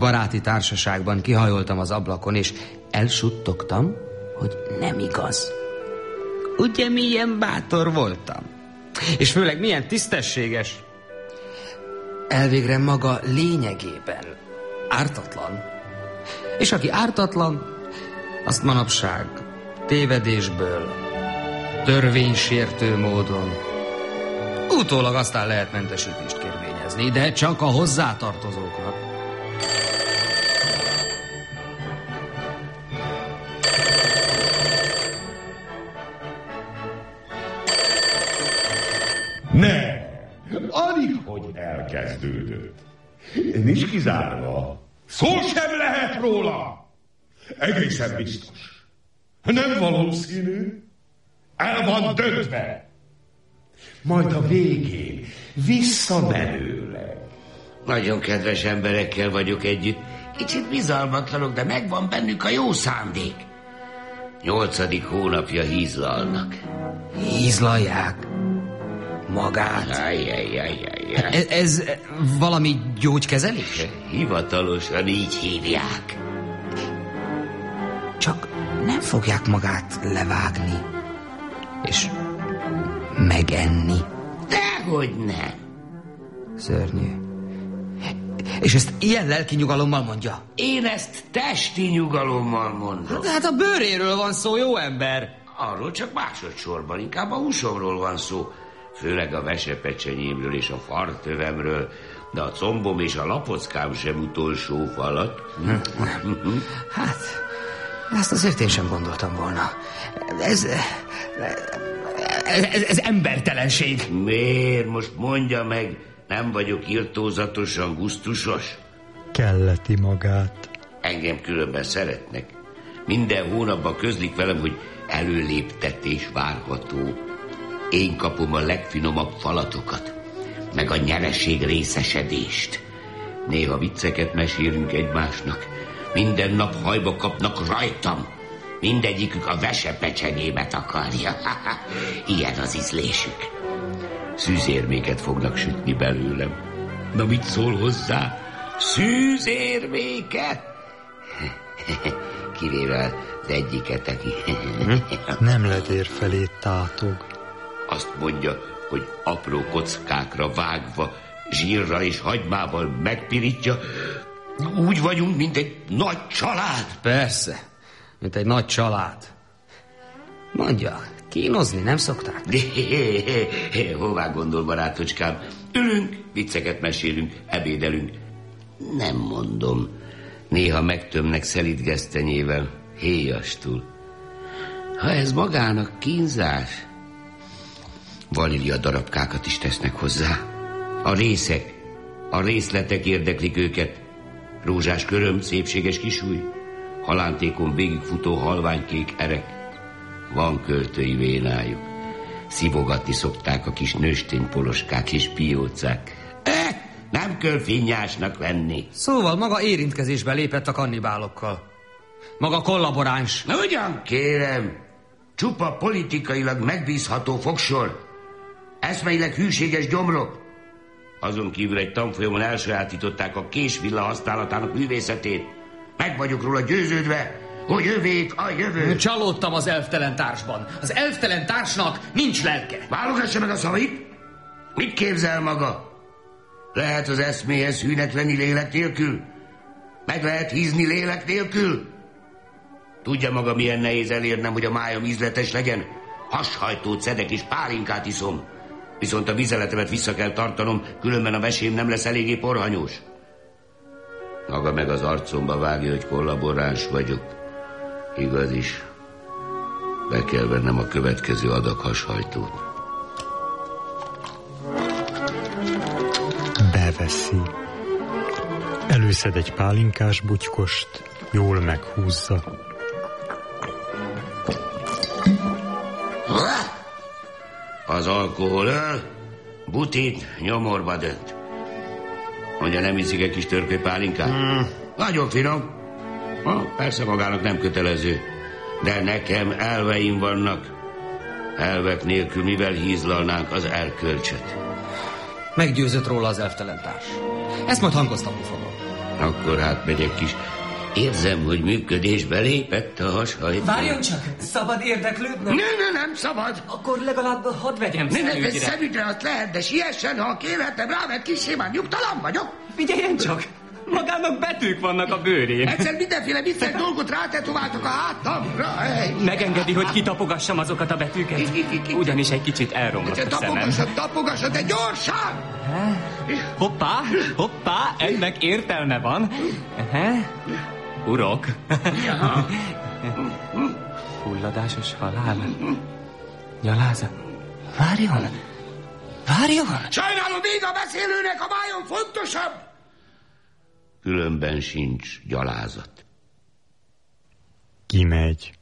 Baráti társaságban kihajoltam az ablakon, és elsuttogtam, hogy nem igaz. Ugye milyen bátor voltam? És főleg milyen tisztességes. Elvégre maga lényegében ártatlan. És aki ártatlan, azt manapság tévedésből, törvénysértő módon utólag aztán lehet mentesítést kérvényezni, de csak a hozzátartozóknak. Ne! Alig, hogy elkezdődött. Nincs kizárva. Szó sem lehet róla. Egészen biztos. Nem valószínű. El van döntve. Majd a végén visszamenőleg. Nagyon kedves emberekkel vagyok együtt. Kicsit bizalmatlanok, de megvan bennük a jó szándék. 8. hónapja hízlalnak. Hízlalják? Magát? Ez valami gyógykezelés? Hivatalosan így hívják. Csak nem fogják magát levágni és megenni. Dehogy nem. Szörnyű. És ezt ilyen lelki nyugalommal mondja? Én ezt testi nyugalommal mondom. De hát a bőréről van szó, jó ember. Arról csak másodszorban, inkább a húsomról van szó. Főleg a vesepecsenyémről és a fartövemről, de a combom és a lapockám sem utolsó falat. Hát, ezt azért én sem gondoltam volna. Ez embertelenség. Miért? Most mondja meg, nem vagyok irtózatosan gusztusos? Kelleti magát. Engem különben szeretnek. Minden hónapban közlik velem, hogy előléptetés várható. Én kapom a legfinomabb falatokat, meg a nyereség részesedést. Néha vicceket mesélünk egymásnak. Minden nap hajba kapnak rajtam. Mindegyikük a vesepecsenyémet akarja. Ilyen az ízlésük. Szűzérméket fognak sütni belőlem. Na mit szól hozzá? Szűzérméket? Kivéve az egyiket, aki... Nem ledér felé tátog. Azt mondja, hogy apró kockákra vágva, zsírra és hagymával megpirítja. Úgy vagyunk, mint egy nagy család. Persze, mint egy nagy család. Mondja, kínozni nem szokták? Hová gondol, barátocskám? Ülünk, vicceket mesélünk, ebédelünk. Nem mondom. Néha megtömnek szelídgesztenyével, héjastul. Ha ez magának kínzás, vanília darabkákat is tesznek hozzá. A részek, a részletek érdeklik őket. Rózsás köröm, szépséges kisúly, halántékon végigfutó halványkék erek. Van költői vénájuk. Szivogatni szokták a kis nősténypoloskák és piócák. Nem kell finnyásnak lenni. Szóval maga érintkezésbe lépett a kannibálokkal. Maga kollaboráns. Na ugyan, kérem. Csupa politikailag megbízható fogsor. Eszmeileg hűséges gyomrok. Azon kívül egy tanfolyamon elsajátították a késvilla használatának művészetét. Meg vagyok róla győződve, hogy övék a jövő. Csalódtam az elftelen társban. Az elftelen társnak nincs lelke. Válogassa meg a szavait. Mit képzel maga? Lehet az eszméhez hűnek lenni lélek nélkül? Meg lehet hízni lélek nélkül? Tudja maga, milyen nehéz elérnem, hogy a májam ízletes legyen? Hashajtót szedek és pálinkát iszom. Viszont a vizeletemet vissza kell tartanom, különben a vesém nem lesz eléggé porhanyós. Maga meg az arcomba vágja, hogy kollaboráns vagyok. Igaz is. Be kell vennem a következő adag hashajtót. Beveszi. Előszed egy pálinkás butykost, jól meghúzza. Az alkohol öl, butit nyomorba dönt. Mondja, nem iszik egy kis törpé pálinkát? Nagyon finom. Persze magának nem kötelező, de nekem elveim vannak. Elvek nélkül mivel hízlalnánk az erkölcsöt? Meggyőzött róla az elftelen társ. Ezt majd hangoztatni fogom. Akkor hát megyek is. Érzem, hogy működésbe lépett a hashajtó. Várjon csak, szabad érdeklődnöm? Nem szabad. Akkor legalább hadd vegyem szemügyre. Szemügyre azt lehet, de siessen, ha kérhetem rá, mert kis simán nyugtalan vagyok. Figyeljen csak, magának betűk vannak a bőrén. Egyszer mindenféle vicces dolgot rátetováltak a hátamra. Megengedi, hogy kitapogassam azokat a betűket? Ugyanis egy kicsit elromlott a szemem. Tapogasson, de gyorsan! Hoppá, ennek értelme van. Urok. Fulladásos halál. Gyalázat. Várjon. Sajnálom, még a beszélőnek a májon fontosabb. Különben sincs gyalázat. Kimegy.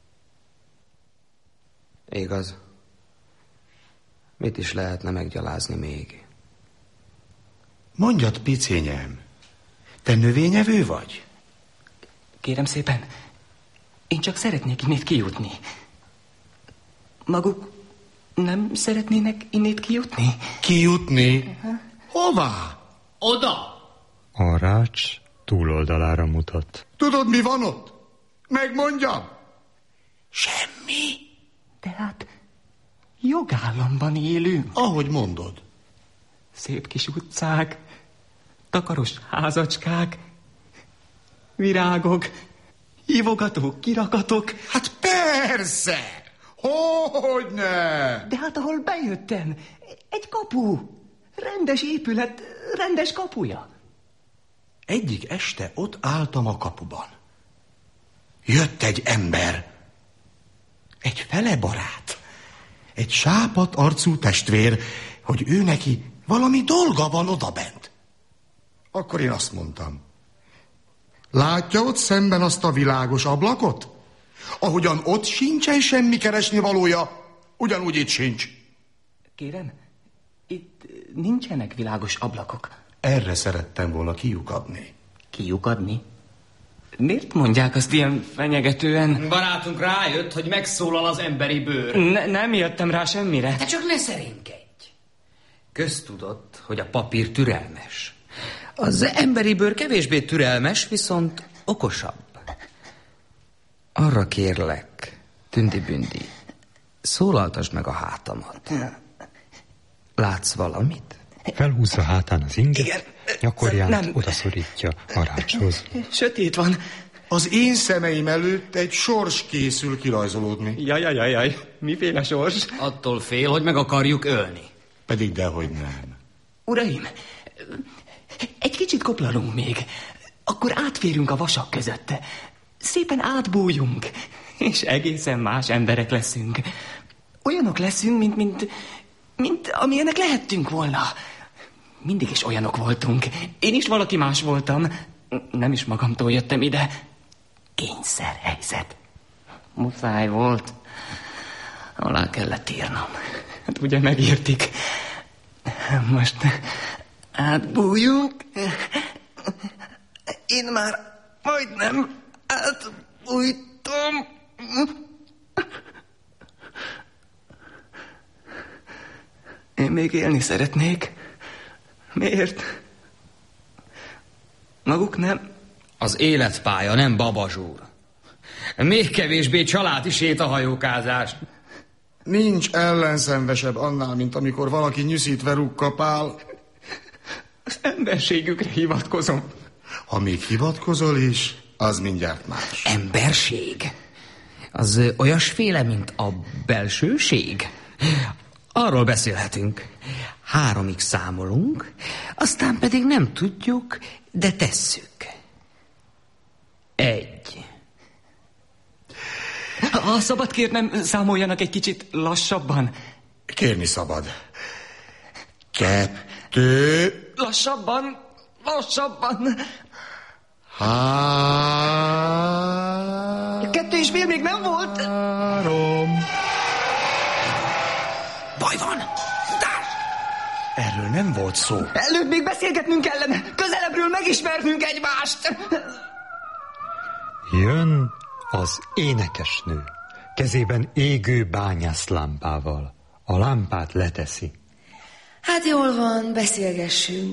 Igaz. Mit is lehetne meggyalázni még? Mondjad, picényem, te növényevő vagy? Kérem szépen, én csak szeretnék innét kijutni. Maguk nem szeretnének innét kijutni? Kijutni? Hová? Oda! A rács túloldalára mutat. Tudod, mi van ott? Megmondjam. Semmi. Tehát jogállamban élünk. Ahogy mondod. Szép kis utcák, takaros házacskák, virágok, hívogatók, kirakatok. Hát persze! Hogyne! De hát ahol bejöttem, egy kapu, rendes épület, rendes kapuja. Egyik este ott álltam a kapuban. Jött egy ember, egy fele barát, egy sápadt arcú testvér, hogy ő neki valami dolga van odabent. Akkor én azt mondtam, látja ott szemben azt a világos ablakot? Ahogyan ott sincsen semmi keresni valója, ugyanúgy itt sincs. Kérem, itt nincsenek világos ablakok. Erre szerettem volna kiukadni. Kiukadni? Miért mondják azt ilyen fenyegetően? Barátunk rájött, hogy megszólal az emberi bőr. Nem jöttem rá semmire. Te csak ne szerénykedj. Köztudott, hogy a papír türelmes. Az emberi bőr kevésbé türelmes, viszont okosabb. Arra kérlek, Tündi-bündi, szólaltasd meg a hátamat. Látsz valamit? Felhúzza hátán az inget, Igen. nyakorját Nem. odaszorítja a rácshoz. Sötét van. Az én szemeim előtt egy sors készül kirajzolódni. Jaj, miféle sors? Attól fél, hogy meg akarjuk ölni. Pedig dehogy nem. Uraim, egy kicsit koplalunk még. Akkor átférünk a vasak között. Szépen átbújjunk, és egészen más emberek leszünk. Olyanok leszünk, mint amilyenek lehettünk volna. Mindig is olyanok voltunk. Én is valaki más voltam. Nem is magamtól jöttem ide. Kényszerhelyzet. Muszáj volt. Alá kellett írnom. Hát ugye megírtik. Most átbújjunk. Én már majdnem átbújtam. Én még élni szeretnék. Miért? Maguk nem? Az életpálya nem babazsúr. Még kevésbé családi sétahajókázás. Nincs ellenszenvesebb annál, mint amikor valaki nyűszítve rúg kapál. Az emberségükre hivatkozom. Ha még hivatkozol is, az mindjárt más. Emberség? Az olyasféle, mint a belsőség? Arról beszélhetünk. 3-ig számolunk, aztán pedig nem tudjuk, de tesszük. 1. Ha szabad kérnem, számoljanak egy kicsit lassabban. Kérni szabad. 2. Lassabban. 3. 2,5 még nem volt. 3. Baj van! Erről nem volt szó. Előbb még beszélgetnünk kellene. Közelebbről megismernünk egymást. Jön az énekesnő, kezében égő bányászlámpával. A lámpát leteszi. Hát jól van, beszélgessünk.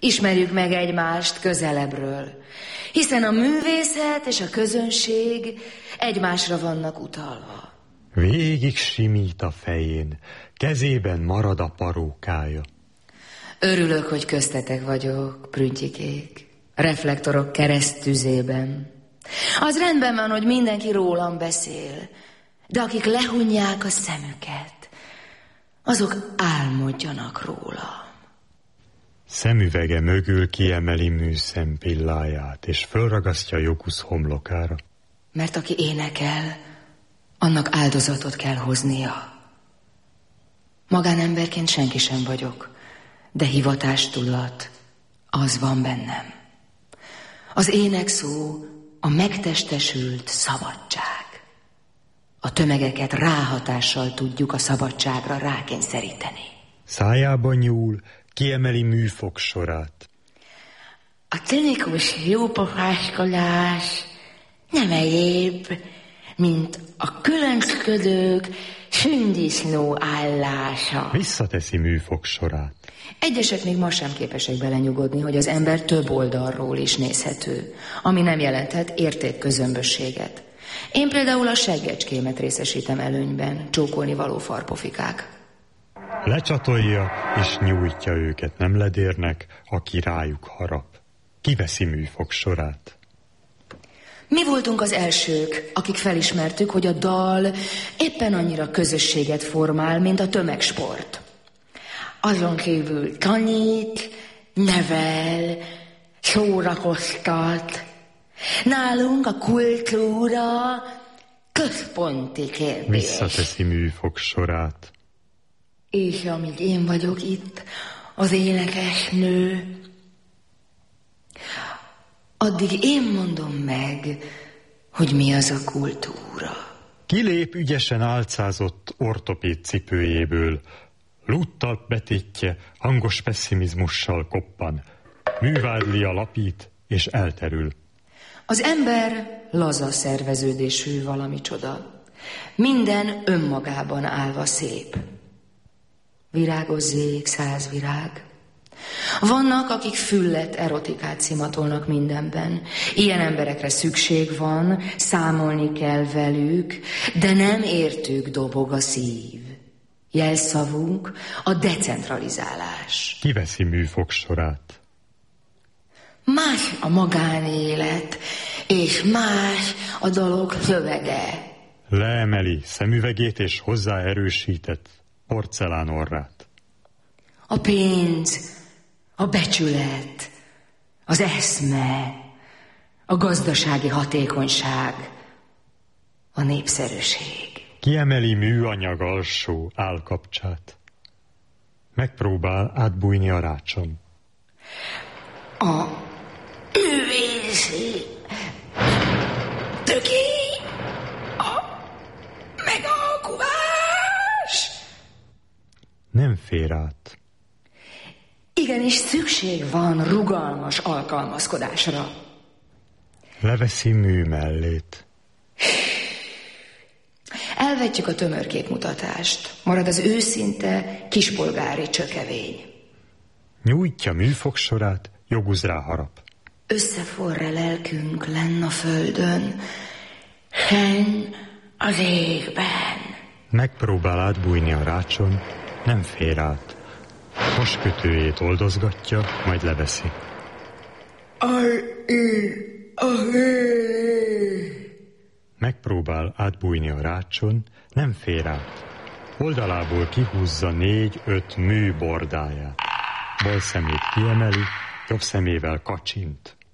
Ismerjük meg egymást közelebbről, hiszen a művészet és a közönség egymásra vannak utalva. Végig simít a fején, kezében marad a parókája. Örülök, hogy köztetek vagyok, prüntyikék, reflektorok keresztüzében. Az rendben van, hogy mindenki rólam beszél, de akik lehunják a szemüket, azok álmodjanak rólam. Szemüvege mögül kiemeli műszempilláját, és fölragasztja Jokusz homlokára. Mert aki énekel, annak áldozatot kell hoznia. Magánemberként senki sem vagyok, de hivatástudat, az van bennem. Az ének szó a megtestesült szabadság. A tömegeket ráhatással tudjuk a szabadságra rákényszeríteni. Szájában nyúl, kiemeli műfogsorát. A cinikus jópofáskodás nem egyéb, mint a különcködők sündisznó állása. Visszateszi műfogsorát. Egyesek még ma sem képesek belenyugodni, hogy az ember több oldalról is nézhető, ami nem jelenthet értékközömbösséget. Én például a seggecskémet részesítem előnyben, csókolni való farpofikák. Lecsatolja és nyújtja őket, nem ledérnek, aki rájuk harap. Kiveszi műfogsorát. Mi voltunk az elsők, akik felismertük, hogy a dal éppen annyira közösséget formál, mint a tömegsport. Azon kívül tanít, nevel, szórakoztat. Nálunk a kultúra központi kérdés. Visszateszi műfogsorát. És amíg én vagyok itt, az énekesnő, addig én mondom meg, hogy mi az a kultúra. Kilép ügyesen álcázott ortopéd cipőjéből. Lúttal betétje, hangos pessimizmussal koppan. Művádlia lapít és elterül. Az ember laza szerveződésű valami csoda. Minden önmagában állva szép. Virágozzék 100 virág. Vannak, akik füllet erotikát szimatolnak mindenben. Ilyen emberekre szükség van, számolni kell velük, de nem értük dobog a szív. Jelszavunk a decentralizálás. Kiveszi műfogsorát. Más a magánélet, és más a dolog szövege. Leemeli szemüvegét és hozzáerősített porcelán orrát. A pénz, a becsület, az eszme, a gazdasági hatékonyság, a népszerűség. Kiemeli műanyag alsó állkapcsát. Megpróbál átbújni a rácson. A művészi töké, a megalkuvás. Nem fér át. Igenis szükség van rugalmas alkalmazkodásra. Leveszi mű mellét. Elvetjük a tömörképmutatást. Marad az őszinte, kispolgári csökevény. Nyújtja műfogsorát, Joguz rá harap. Összeforra lelkünk lenn a földön, fenn az égben. Megpróbál átbújni a rácson, nem fér át. Hoskötőjét oldozgatja, majd leveszi. Megpróbál átbújni a rácson, nem fér át. Oldalából kihúzza 4-5 mű bordáját. Bal szemét kiemeli, jobb szemével kacsint.